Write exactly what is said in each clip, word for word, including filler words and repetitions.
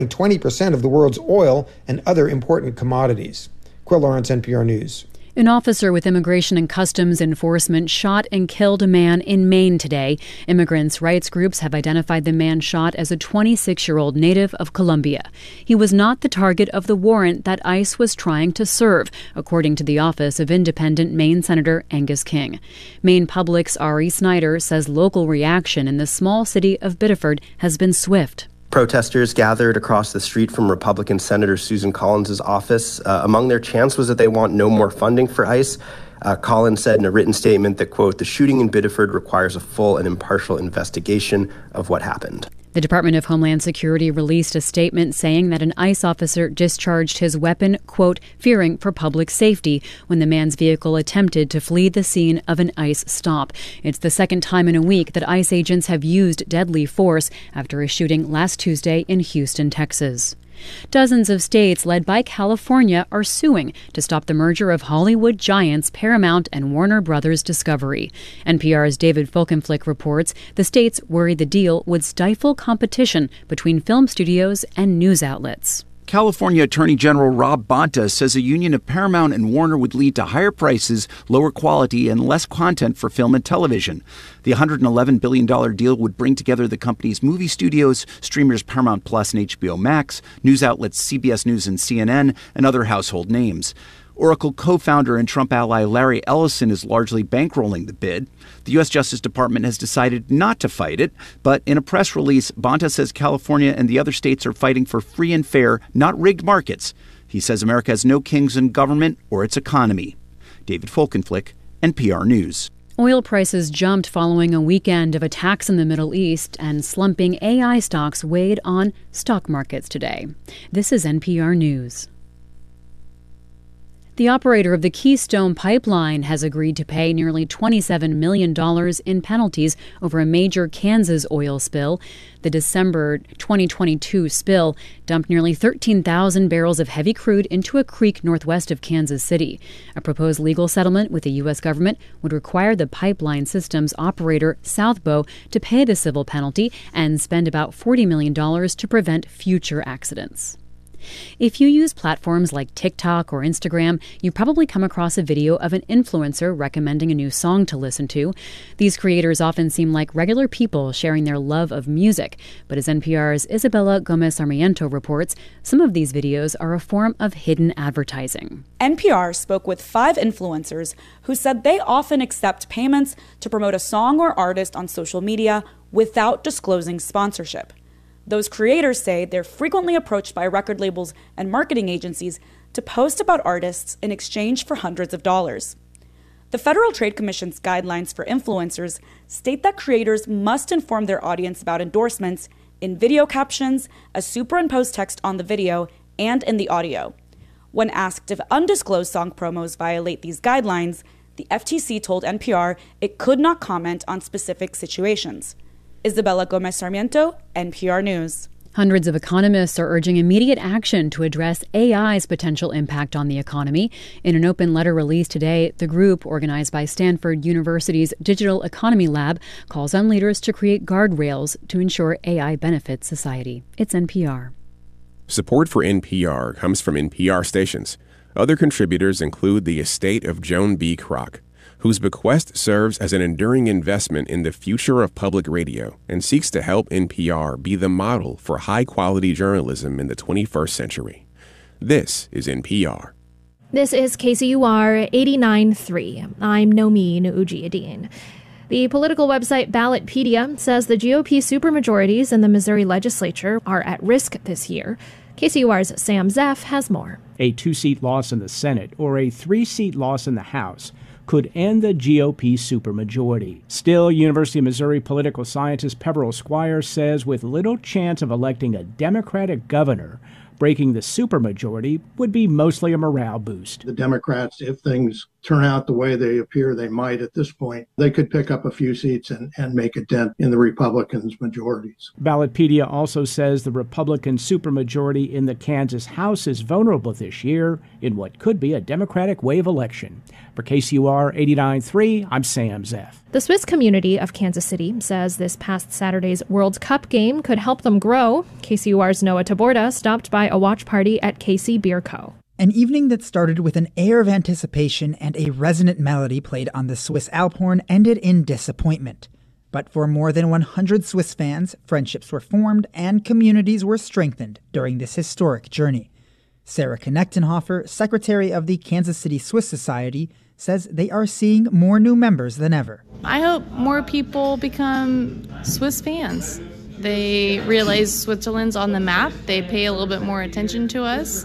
twenty percent of the world's oil and other important commodities. Quill Lawrence, N P R News. An officer with Immigration and Customs Enforcement shot and killed a man in Maine today. Immigrants' rights groups have identified the man shot as a twenty-six-year-old native of Colombia. He was not the target of the warrant that ICE was trying to serve, according to the office of independent Maine Senator Angus King. Maine Public's Ari Snyder says local reaction in the small city of Biddeford has been swift. Protesters gathered across the street from Republican Senator Susan Collins' office. Uh, among their chants was that they want no more funding for ICE. Uh, Collins said in a written statement that, quote, the shooting in Biddeford requires a full and impartial investigation of what happened. The Department of Homeland Security released a statement saying that an ICE officer discharged his weapon, quote, fearing for public safety, when the man's vehicle attempted to flee the scene of an ICE stop. It's the second time in a week that ICE agents have used deadly force after a shooting last Tuesday in Houston, Texas. Dozens of states, led by California, are suing to stop the merger of Hollywood giants Paramount and Warner Brothers Discovery. N P R's David Folkenflik reports the states worry the deal would stifle competition between film studios and news outlets. California Attorney General Rob Bonta says a union of Paramount and Warner would lead to higher prices, lower quality, and less content for film and television. The one hundred eleven billion dollars deal would bring together the company's movie studios, streamers Paramount Plus and H B O Max, news outlets C B S News and C N N, and other household names. Oracle co-founder and Trump ally Larry Ellison is largely bankrolling the bid. The U S Justice Department has decided not to fight it, but in a press release, Bonta says California and the other states are fighting for free and fair, not rigged markets. He says America has no kings in government or its economy. David Folkenflik, N P R News. Oil prices jumped following a weekend of attacks in the Middle East, and slumping A I stocks weighed on stock markets today. This is N P R News. The operator of the Keystone Pipeline has agreed to pay nearly twenty-seven million dollars in penalties over a major Kansas oil spill. The December twenty twenty-two spill dumped nearly thirteen thousand barrels of heavy crude into a creek northwest of Kansas City. A proposed legal settlement with the U S government would require the pipeline system's operator, Southbow, to pay the civil penalty and spend about forty million dollars to prevent future accidents. If you use platforms like TikTok or Instagram, you probably come across a video of an influencer recommending a new song to listen to. These creators often seem like regular people sharing their love of music. But as N P R's Isabella Gomez Sarmiento reports, some of these videos are a form of hidden advertising. N P R spoke with five influencers who said they often accept payments to promote a song or artist on social media without disclosing sponsorship. Those creators say they're frequently approached by record labels and marketing agencies to post about artists in exchange for hundreds of dollars. The Federal Trade Commission's guidelines for influencers state that creators must inform their audience about endorsements in video captions, as superimposed text on the video, and in the audio. When asked if undisclosed song promos violate these guidelines, the F T C told N P R it could not comment on specific situations. Isabella Gomez Sarmiento, N P R News. Hundreds of economists are urging immediate action to address A I's potential impact on the economy. In an open letter released today, the group, organized by Stanford University's Digital Economy Lab, calls on leaders to create guardrails to ensure A I benefits society. It's N P R. Support for N P R comes from N P R stations. Other contributors include the estate of Joan B. Kroc, whose bequest serves as an enduring investment in the future of public radio and seeks to help N P R be the model for high-quality journalism in the twenty-first century. This is N P R. This is K C U R eighty-nine point three. I'm Nomin Ujiyedin. The political website Ballotpedia says the G O P supermajorities in the Missouri legislature are at risk this year. K C U R's Sam Zeff has more. A two-seat loss in the Senate or a three-seat loss in the House could end the G O P supermajority. Still, University of Missouri political scientist Pepperell Squire says with little chance of electing a Democratic governor, breaking the supermajority would be mostly a morale boost. The Democrats, if things turn out the way they appear they might at this point, they could pick up a few seats and, and make a dent in the Republicans' majorities. Ballotpedia also says the Republican supermajority in the Kansas House is vulnerable this year in what could be a Democratic wave election. For K C U R eighty-nine point three, I'm Sam Zeff. The Swiss community of Kansas City says this past Saturday's World Cup game could help them grow. K C U R's Noah Taborda stopped by a watch party at K C Beer Co. An evening that started with an air of anticipation and a resonant melody played on the Swiss Alp horn ended in disappointment. But for more than one hundred Swiss fans, friendships were formed and communities were strengthened during this historic journey. Sarah Knechtenhofer, secretary of the Kansas City Swiss Society, says they are seeing more new members than ever. I hope more people become Swiss fans. They realize Switzerland's on the map. They pay a little bit more attention to us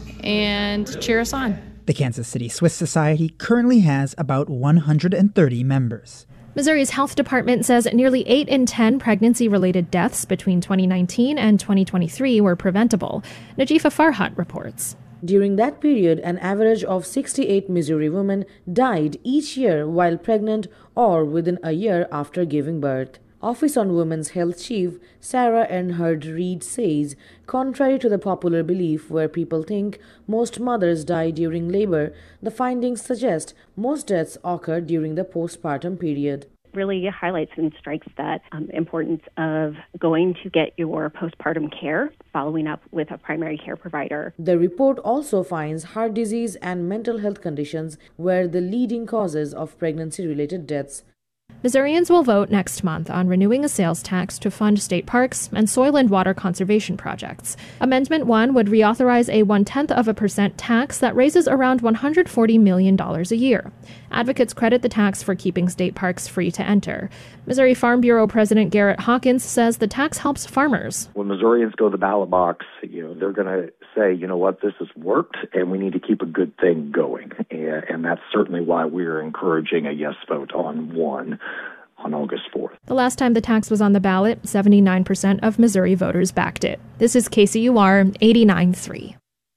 and cheer us on. The Kansas City Swiss Society currently has about one hundred thirty members. Missouri's health department says nearly eight in ten pregnancy-related deaths between twenty nineteen and twenty twenty-three were preventable. Najifa Farhat reports. During that period, an average of sixty-eight Missouri women died each year while pregnant or within a year after giving birth. Office on Women's Health Chief Sarah Earnhardt Reed says, contrary to the popular belief where people think most mothers die during labor, the findings suggest most deaths occur during the postpartum period. Really highlights and strikes that um, importance of going to get your postpartum care, following up with a primary care provider. The report also finds heart disease and mental health conditions were the leading causes of pregnancy-related deaths. Missourians will vote next month on renewing a sales tax to fund state parks and soil and water conservation projects. Amendment one would reauthorize a one-tenth of a percent tax that raises around one hundred forty million dollars a year. Advocates credit the tax for keeping state parks free to enter. Missouri Farm Bureau President Garrett Hawkins says the tax helps farmers. When Missourians go to the ballot box, you know, they're going to say, you know what, this has worked, and we need to keep a good thing going. And, and that's certainly why we're encouraging a yes vote on one on August fourth. The last time the tax was on the ballot, seventy-nine percent of Missouri voters backed it. This is K C U R eighty-nine point three.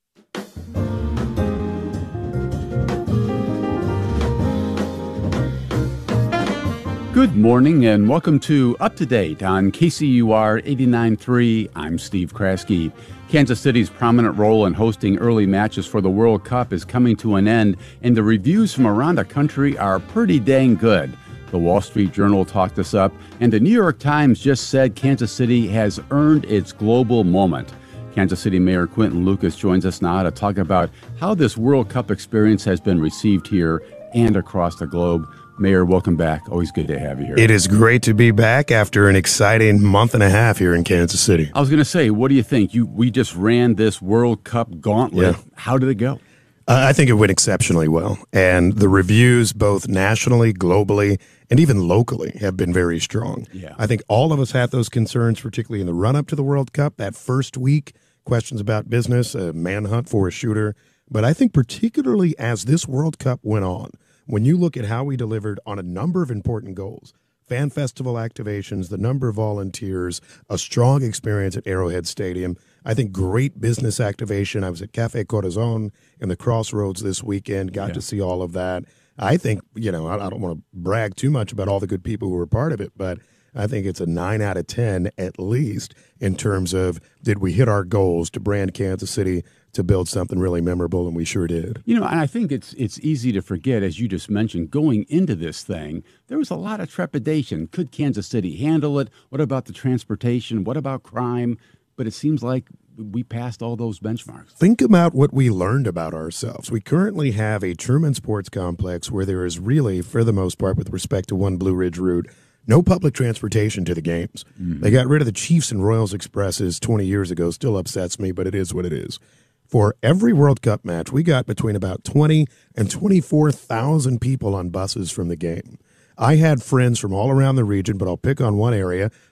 Good morning and welcome to Up to Date on K C U R eighty-nine point three. I'm Steve Kraske. Kansas City's prominent role in hosting early matches for the World Cup is coming to an end, and the reviews from around the country are pretty dang good. The Wall Street Journal talked us up, and the New York Times just said Kansas City has earned its global moment. Kansas City Mayor Quinton Lucas joins us now to talk about how this World Cup experience has been received here and across the globe. Mayor, welcome back. Always good to have you here. It is great to be back after an exciting month and a half here in Kansas City. I was going to say, what do you think? You We just ran this World Cup gauntlet. Yeah. How did it go? Uh, I think it went exceptionally well. And the reviews, both nationally, globally, and even locally, have been very strong. Yeah. I think all of us had those concerns, particularly in the run-up to the World Cup, that first week, questions about business, a manhunt for a shooter. But I think particularly as this World Cup went on, when you look at how we delivered on a number of important goals, fan festival activations, the number of volunteers, a strong experience at Arrowhead Stadium, I think great business activation. I was at Cafe Corazon in the Crossroads this weekend, got yeah. to see all of that. I think, you know, I, I don't want to brag too much about all the good people who were part of it, but I think it's a nine out of ten at least in terms of did we hit our goals to brand Kansas City to build something really memorable, and we sure did. You know, and I think it's it's easy to forget, as you just mentioned, going into this thing, there was a lot of trepidation. Could Kansas City handle it? What about the transportation? What about crime? But it seems like we passed all those benchmarks. Think about what we learned about ourselves. We currently have a Truman Sports Complex where there is really, for the most part, with respect to one Blue Ridge route, no public transportation to the games. Mm-hmm. They got rid of the Chiefs and Royals Expresses twenty years ago. Still upsets me, but it is what it is. For every World Cup match, we got between about twenty and twenty-four thousand people on buses from the game. I had friends from all around the region, but I'll pick on one area,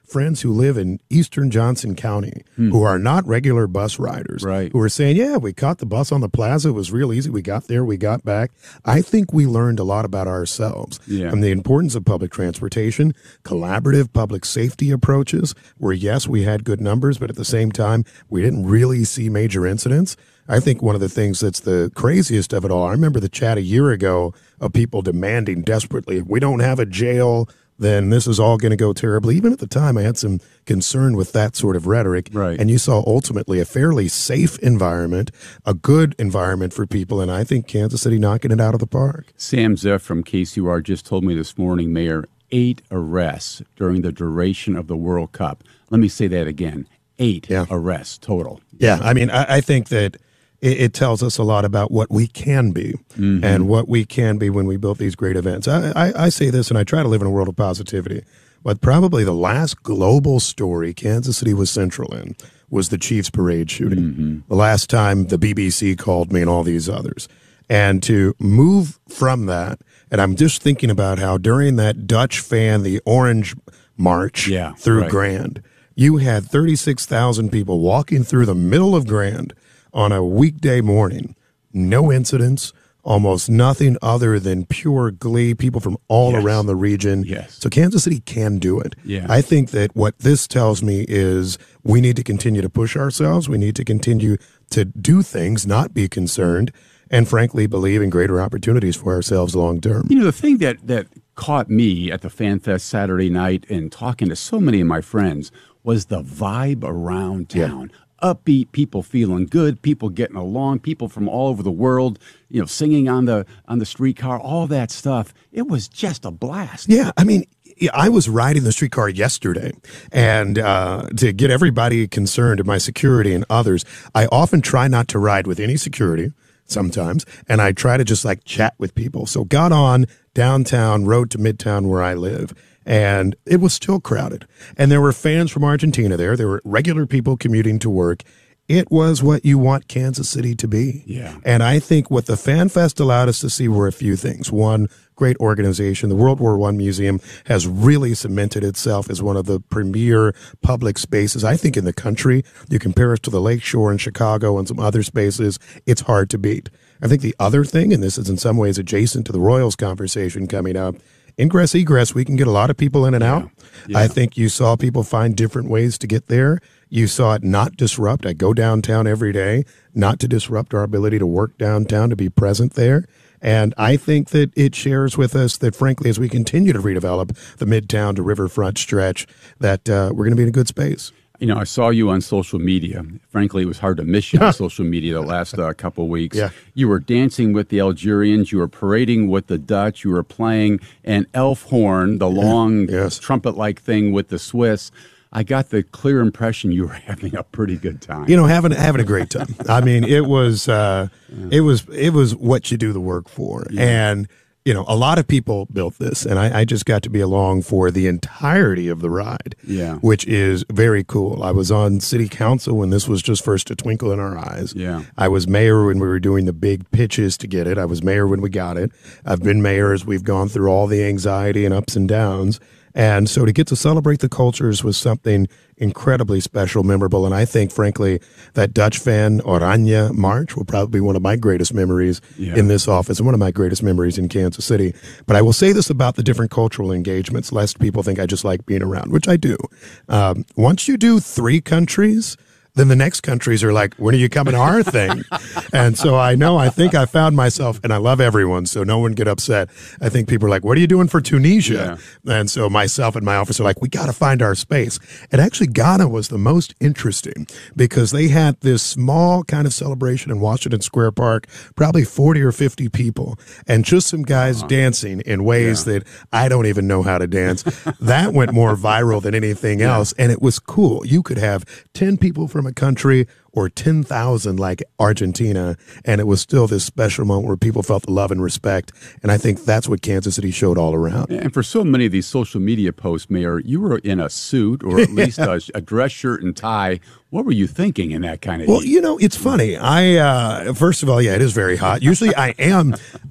friends who live in eastern Johnson County Hmm. who are not regular bus riders, Right. who are saying, yeah, we caught the bus on the plaza. It was real easy. We got there. We got back. I think we learned a lot about ourselves Yeah. and the importance of public transportation, collaborative public safety approaches, where, yes, we had good numbers, but at the same time, we didn't really see major incidents. I think one of the things that's the craziest of it all, I remember the chat a year ago of people demanding desperately, if we don't have a jail, then this is all going to go terribly. Even at the time, I had some concern with that sort of rhetoric. Right. And you saw ultimately a fairly safe environment, a good environment for people, and I think Kansas City knocking it out of the park. Sam Zeff from K C U R just told me this morning, Mayor, eight arrests during the duration of the World Cup. Let me say that again. Eight Yeah. arrests total. Yeah, I mean, I, I think that it, it tells us a lot about what we can be Mhm. and what we can be when we build these great events. I, I, I say this, and I try to live in a world of positivity, but probably the last global story Kansas City was central in was the Chiefs parade shooting. Mm-hmm. The last time the B B C called me and all these others. And to move from that, and I'm just thinking about how during that Dutch fan, the Orange March Yeah, through right. Grand, you had thirty-six thousand people walking through the middle of Grand on a weekday morning. No incidents, almost nothing other than pure glee, people from all Yes. around the region. Yes. So Kansas City can do it. Yeah. I think that what this tells me is we need to continue to push ourselves. We need to continue to do things, not be concerned, and frankly believe in greater opportunities for ourselves long term. You know, the thing that, that caught me at the Fan Fest Saturday night and talking to so many of my friends was the vibe around town. Upbeat, people feeling good, people getting along, people from all over the world, you know, singing on the on the streetcar, all that stuff. It was just a blast. Yeah, I mean, yeah, I was riding the streetcar yesterday, and uh, to get everybody concerned, my security and others, I often try not to ride with any security sometimes, and I try to just like chat with people. So got on downtown, rode to Midtown where I live, and it was still crowded. And there were fans from Argentina there. There were regular people commuting to work. It was what you want Kansas City to be. Yeah. And I think what the Fan Fest allowed us to see were a few things. One, great organization. The World War One Museum has really cemented itself as one of the premier public spaces, I think, in the country. You compare us to the Lakeshore in Chicago and some other spaces, it's hard to beat. I think the other thing, and this is in some ways adjacent to the Royals conversation coming up, ingress, egress, we can get a lot of people in and out. Yeah. I think you saw people find different ways to get there. You saw it not disrupt. I go downtown every day, not to disrupt our ability to work downtown, to be present there. And I think that it shares with us that, frankly, as we continue to redevelop the Midtown to Riverfront stretch, that uh, we're going to be in a good space. You know, I saw you on social media. Frankly, it was hard to miss you on social media the last uh, couple of weeks. Yeah. You were dancing with the Algerians. You were parading with the Dutch. You were playing an elf horn, the long Yes. trumpet-like thing with the Swiss. I got the clear impression you were having a pretty good time. You know, having having a great time. I mean, it was uh, it was it was what you do the work for, Yeah. and you know, a lot of people built this, and I, I just got to be along for the entirety of the ride. Yeah. Which is very cool. I was on city council when this was just first a twinkle in our eyes. Yeah. I was mayor when we were doing the big pitches to get it. I was mayor when we got it. I've been mayor as we've gone through all the anxiety and ups and downs. And so to get to celebrate the cultures was something incredibly special, memorable. And I think, frankly, that Dutch fan Oranje March will probably be one of my greatest memories Yeah. in this office and one of my greatest memories in Kansas City. But I will say this about the different cultural engagements, lest people think I just like being around, which I do. Um, once you do three countries, then the next countries are like, when are you coming to our thing? And so I know, I think I found myself, and I love everyone, so no one get upset. I think people are like, what are you doing for Tunisia? And so myself and my office are like, we got to find our space. And actually, Ghana was the most interesting because they had this small kind of celebration in Washington Square Park, probably forty or fifty people, and just some guys dancing in ways Yeah. that I don't even know how to dance. That went more viral than anything Yeah. else. And it was cool. You could have ten people from a country or ten thousand like Argentina, and it was still this special moment where people felt the love and respect. And I think that's what Kansas City showed all around. And for so many of these social media posts, Mayor, you were in a suit or at least a, a dress shirt and tie. What were you thinking in that kind of Well, heat? you know, it's funny. I uh, first of all, yeah, it is very hot. Usually I am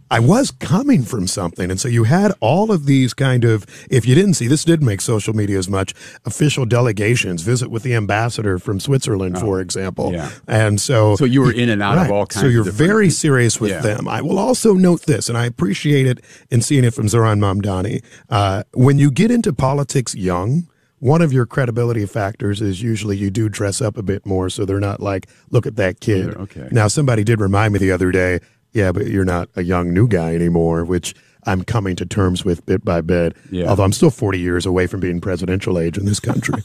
I was coming from something. And so you had all of these kind of, if you didn't see, this didn't make social media as much, official delegations, visit with the ambassador from Switzerland, oh, for example. Yeah. And so. So you were in and out right. of all kinds So you're of different very serious with yeah. them. I will also note this, and I appreciate it in seeing it from Zohran Mamdani. Uh, when you get into politics young, one of your credibility factors is usually you do dress up a bit more so they're not like, look at that kid. Okay. Now, somebody did remind me the other day, yeah, but you're not a young new guy anymore, which I'm coming to terms with bit by bit, yeah. although I'm still forty years away from being presidential age in this country.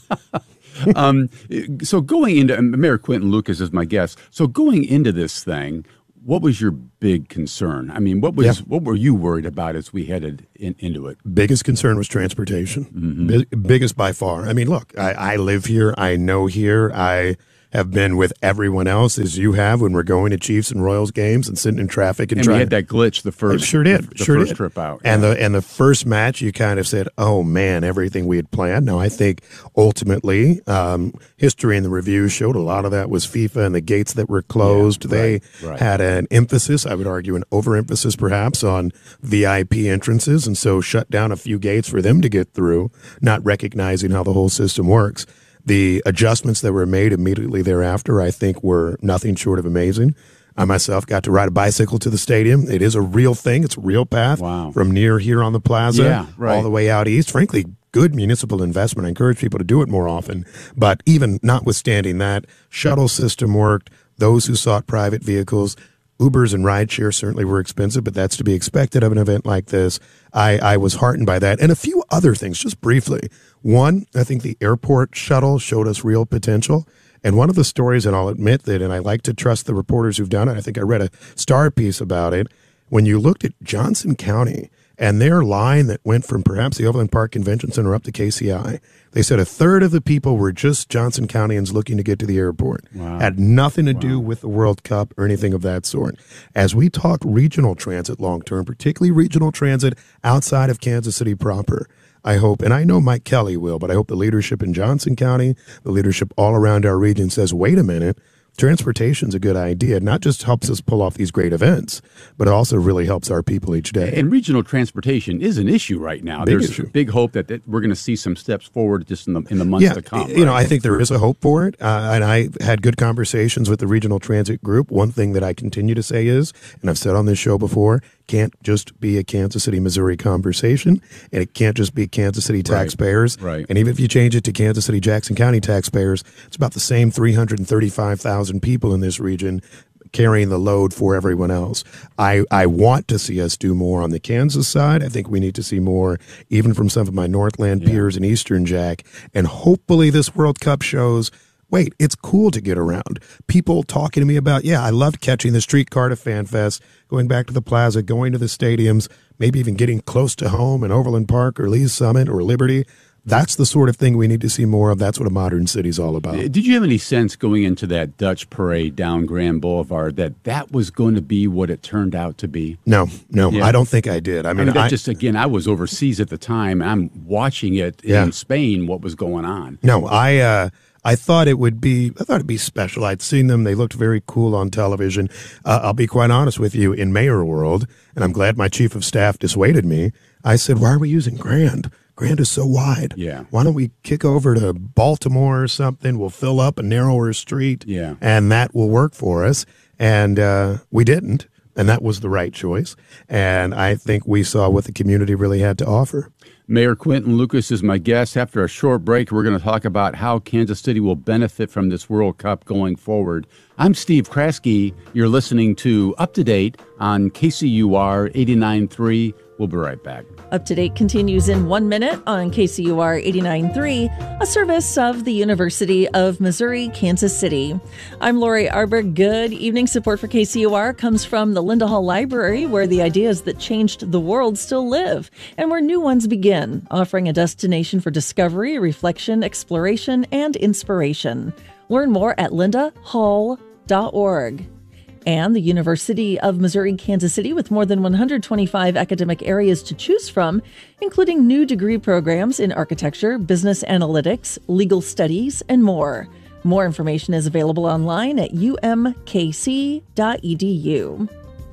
um, so going into, Mayor Quinton Lucas is my guest, so going into this thing, what was your big concern? I mean, what was yeah. what were you worried about as we headed in, into it? Biggest concern was transportation. Mm-hmm. Big, biggest by far. I mean, look, I, I live here. I know here. I have been with everyone else as you have when we're going to Chiefs and Royals games and sitting in traffic and, and trying. we had that glitch the first. I sure did. The, the sure first did. trip out, and yeah. the and the first match, you kind of said, "Oh man, everything we had planned." Now I think ultimately, um, history and the reviews showed a lot of that was FIFA and the gates that were closed. Yeah, they right, right. had an emphasis, I would argue, an overemphasis perhaps on V I P entrances, and so shut down a few gates for them to get through, not recognizing how the whole system works. The adjustments that were made immediately thereafter, I think, were nothing short of amazing. I myself got to ride a bicycle to the stadium. It is a real thing. It's a real path wow. from near here on the plaza yeah, right. all the way out east. Frankly, good municipal investment. I encourage people to do it more often. But even notwithstanding that, shuttle system worked. Those who sought private vehicles, Ubers and rideshare certainly were expensive, but that's to be expected of an event like this. I, I was heartened by that. And a few other things, just briefly. One, I think the airport shuttle showed us real potential. And one of the stories, and I'll admit that, and I like to trust the reporters who've done it, I think I read a Star piece about it, when you looked at Johnson County and their line that went from perhaps the Overland Park Convention Center up to K C I, they said a third of the people were just Johnson Countyans looking to get to the airport. Wow. Had nothing to wow. do with the World Cup or anything of that sort. As we talk regional transit long term, particularly regional transit outside of Kansas City proper, I hope, and I know Mike Kelly will, but I hope the leadership in Johnson County, the leadership all around our region says, wait a minute, transportation's a good idea. It not just helps us pull off these great events, but it also really helps our people each day. And regional transportation is an issue right now. Big There's issue. big hope that, that we're going to see some steps forward just in the in the months yeah, to come. You know, right? I think there is a hope for it. Uh, and I had good conversations with the regional transit group. One thing that I continue to say is, and I've said on this show before, can't just be a Kansas City, Missouri conversation, and it can't just be Kansas City taxpayers. Right, right. And even if you change it to Kansas City, Jackson County taxpayers, it's about the same three hundred thirty-five thousand people in this region carrying the load for everyone else. I, I want to see us do more on the Kansas side. I think we need to see more even from some of my Northland yeah. peers in Eastern Jack. And hopefully this World Cup shows, wait, it's cool to get around. People talking to me about, yeah, I loved catching the streetcar to FanFest, going back to the plaza, going to the stadiums, maybe even getting close to home in Overland Park or Lee's Summit or Liberty. That's the sort of thing we need to see more of. That's what a modern city's all about. Did you have any sense going into that Dutch parade down Grand Boulevard that that was going to be what it turned out to be? No, no, yeah. I don't think I did. I mean, I mean that I, just, again, I was overseas at the time. I'm watching it Yeah. in Spain, what was going on. No, I uh, I thought it would be, I thought it'd be special. I'd seen them. They looked very cool on television. Uh, I'll be quite honest with you, in mayor world, and I'm glad my chief of staff dissuaded me, I said, why are we using Grand? Grand is so wide. Yeah. Why don't we kick over to Baltimore or something? We'll fill up a narrower street. Yeah. And that will work for us. And uh, we didn't. And that was the right choice. And I think we saw what the community really had to offer. Mayor Quinton Lucas is my guest. After a short break, we're going to talk about how Kansas City will benefit from this World Cup going forward. I'm Steve Kraske. You're listening to Up to Date on K C U R eighty-nine point three. We'll be right back. Up to Date continues in one minute on K C U R eighty-nine point three, a service of the University of Missouri, Kansas City. I'm Lori Arbor. Good evening. Support for K C U R comes from the Linda Hall Library, where the ideas that changed the world still live and where new ones begin, offering a destination for discovery, reflection, exploration, and inspiration. Learn more at linda hall dot org. And the University of Missouri, Kansas City, with more than one hundred twenty-five academic areas to choose from, including new degree programs in architecture, business analytics, legal studies, and more. More information is available online at u m k c dot e d u.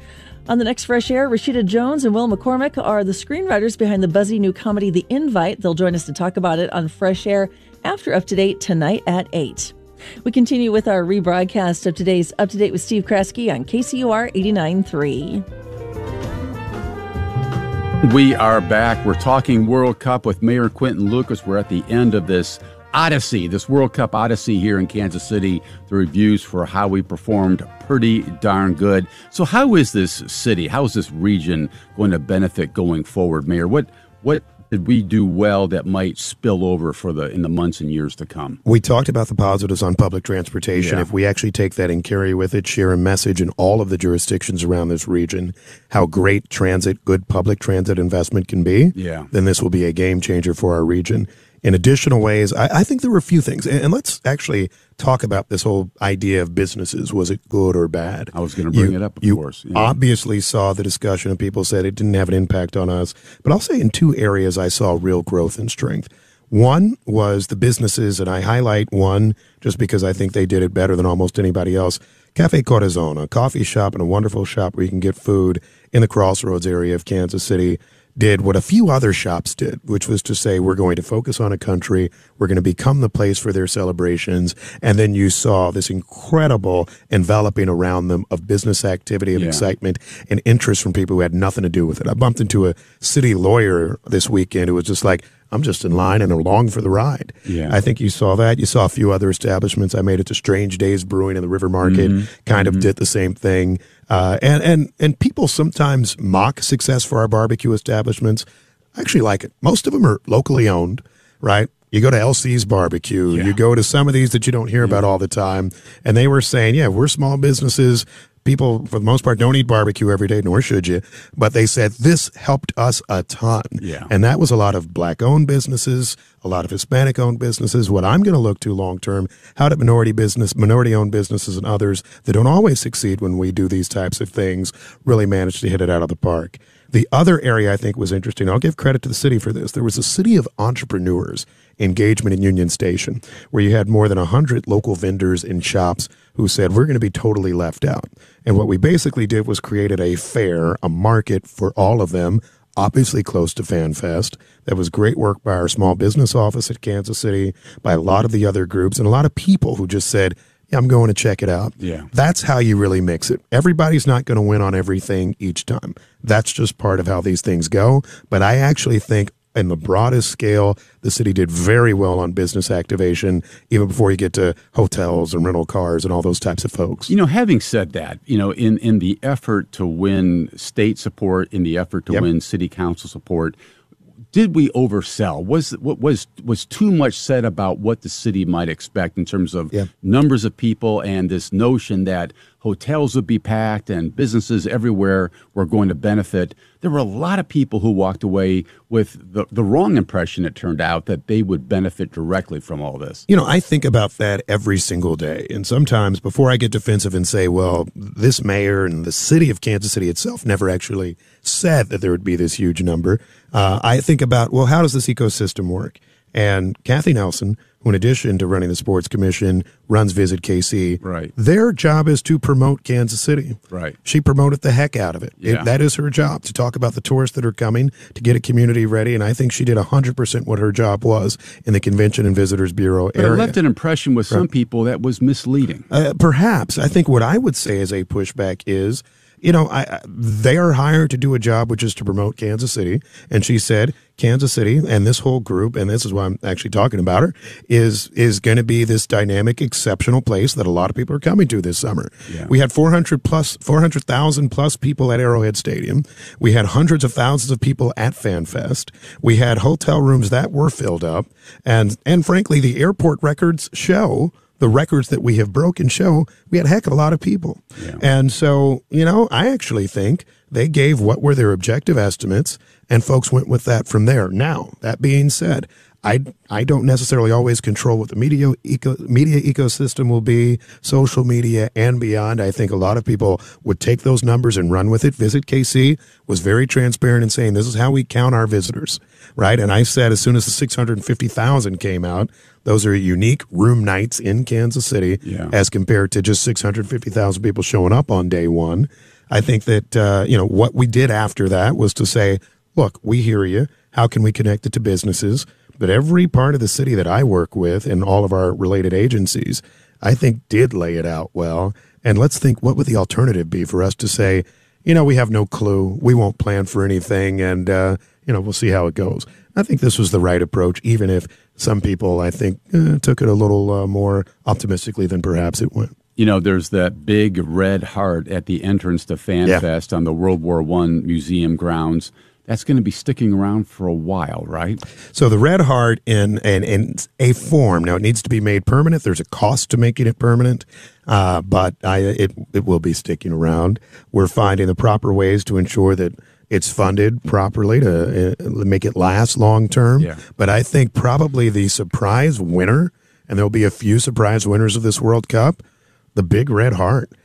On the next Fresh Air, Rashida Jones and Will McCormick are the screenwriters behind the buzzy new comedy The Invite. They'll join us to talk about it on Fresh Air after Up to Date tonight at eight. We continue with our rebroadcast of today's Up to Date with Steve Kraske on K C U R eighty-nine point three. We are back. We're talking World Cup with Mayor Quinton Lucas. We're at the end of this Odyssey, this World Cup Odyssey here in Kansas City. The reviews for how we performed pretty darn good. So how is this city, how is this region going to benefit going forward, Mayor? What what did we do well that might spill over for the in the months and years to come? We talked about the positives on public transportation. Yeah. If we actually take that and carry with it, share a message in all of the jurisdictions around this region, how great transit, good public transit investment can be, Yeah. then this will be a game changer for our region. In additional ways, I, I think there were a few things. And, and let's actually talk about this whole idea of businesses. Was it good or bad? I was going to bring You- it up, of you course. Yeah. obviously saw the discussion and people said it didn't have an impact on us. But I'll say in two areas I saw real growth and strength. One was the businesses, and I highlight one just because I think they did it better than almost anybody else. Cafe Corazon, a coffee shop and a wonderful shop where you can get food in the Crossroads area of Kansas City, did what a few other shops did, which was to say, we're going to focus on a country, we're going to become the place for their celebrations, and then you saw this incredible enveloping around them of business activity, of Yeah. excitement, and interest from people who had nothing to do with it. I bumped into a city lawyer this weekend who was just like, I'm just in line and along for the ride. Yeah. I think you saw that. You saw a few other establishments. I made it to Strange Days Brewing in the River Market, Mhm. kind Mhm. of did the same thing. Uh, and, and, and people sometimes mock success for our barbecue establishments. I actually like it. Most of them are locally owned, right? You go to L C's Barbecue, Yeah. you go to some of these that you don't hear about all the time. And they were saying, yeah, we're small businesses. People, for the most part, don't eat barbecue every day, nor should you. But they said this helped us a ton. Yeah. And that was a lot of black-owned businesses, a lot of Hispanic-owned businesses. What I'm going to look to long-term, how do minority business, minority-owned businesses and others that don't always succeed when we do these types of things really manage to hit it out of the park. The other area I think was interesting, I'll give credit to the city for this. There was a city of entrepreneurs engagement in Union Station where you had more than one hundred local vendors and shops who said, we're going to be totally left out. And what we basically did was created a fair, a market for all of them, obviously close to FanFest. That was great work by our small business office at Kansas City, by a lot of the other groups, and a lot of people who just said, yeah, I'm going to check it out. Yeah. That's how you really mix it. Everybody's not going to win on everything each time. That's just part of how these things go. But I actually think in the broadest scale, the city did very well on business activation, even before you get to hotels and rental cars and all those types of folks. You know, having said that, you know, in, in the effort to win state support, in the effort to Yep. win city council support, did we oversell? Was what was was too much said about what the city might expect in terms of Yeah. numbers of people and this notion that hotels would be packed and businesses everywhere were going to benefit? There were a lot of people who walked away with the, the wrong impression, it turned out, that they would benefit directly from all this. You know, I think about that every single day. And sometimes before I get defensive and say, well, this mayor and the city of Kansas City itself never actually said that there would be this huge number, uh, I think about, well, how does this ecosystem work? And Kathy Nelson, who in addition to running the Sports Commission, runs Visit K C, Right. their job is to promote Kansas City. Right. She promoted the heck out of it. It- Yeah. that is her job, to talk about the tourists that are coming, to get a community ready. And I think she did one hundred percent what her job was in the Convention and Visitors Bureau But area. it left an impression with some Right. people that was misleading. Uh, perhaps. I think what I would say as a pushback is, you know, I, I, they are hired to do a job which is to promote Kansas City. And she said, Kansas City and this whole group, and this is why I'm actually talking about her, is is going to be this dynamic, exceptional place that a lot of people are coming to this summer. Yeah. We had four hundred plus, four hundred thousand plus people at Arrowhead Stadium. We had hundreds of thousands of people at FanFest. We had hotel rooms that were filled up. And, and frankly, the airport records show, the records that we have broken show, we had a heck of a lot of people. Yeah. And so, you know, I actually think they gave what were their objective estimates, and folks went with that from there. Now, that being said, I, I don't necessarily always control what the media eco, media ecosystem will be, social media and beyond. I think a lot of people would take those numbers and run with it. Visit K C was very transparent in saying this is how we count our visitors, right? And I said as soon as the six hundred fifty thousand came out, those are unique room nights in Kansas City Yeah. as compared to just six hundred fifty thousand people showing up on day one. I think that, uh, you know, what we did after that was to say, look, we hear you. How can we connect it to businesses? But every part of the city that I work with and all of our related agencies, I think did lay it out well. And let's think, what would the alternative be for us to say, you know, we have no clue. We won't plan for anything. And, uh, you know, we'll see how it goes. I think this was the right approach, even if some people, I think, uh, took it a little uh, more optimistically than perhaps it went. You know, there's that big red heart at the entrance to FanFest yeah. on the World War One museum grounds. That's going to be sticking around for a while, right? So the red heart in, in, in a form, now it needs to be made permanent. There's a cost to making it permanent, uh, but I, it, it will be sticking around. We're finding the proper ways to ensure that it's funded properly to uh, make it last long term. Yeah. But I think probably the surprise winner, and there'll be a few surprise winners of this World Cup, the big red heart.